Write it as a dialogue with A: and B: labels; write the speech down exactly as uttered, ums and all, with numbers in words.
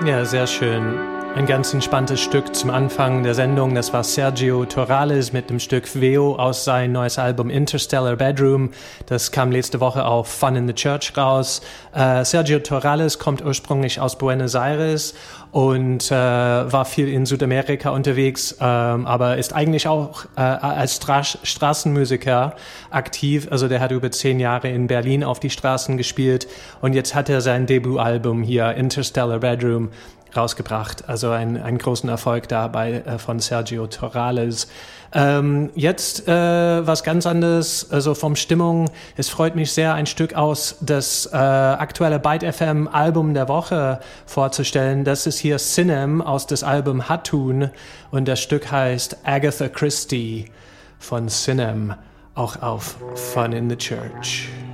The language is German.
A: Ja, sehr schön. Ein ganz entspanntes Stück zum Anfang der Sendung. Das war Sergio Torrales mit dem Stück Veo aus seinem neues Album Interstellar Bedroom. Das kam letzte Woche auf Fun in the Church raus. Äh, Sergio Torrales kommt ursprünglich aus Buenos Aires und äh, war viel in Südamerika unterwegs, ähm, aber ist eigentlich auch äh, als Stra- Straßenmusiker aktiv. Also der hat über zehn Jahre in Berlin auf die Straßen gespielt und jetzt hat er sein Debütalbum hier, Interstellar Bedroom, rausgebracht. Also ein, einen großen Erfolg dabei äh, von Sergio Torrales. Ähm, jetzt äh, was ganz anderes, also vom Stimmung. Es freut mich sehr, ein Stück aus das äh, aktuelle Byte F M Album der Woche vorzustellen. Das ist hier Sinem aus das Album Hatun und das Stück heißt Agatha Christie von Sinem, auch auf Fun in the Church.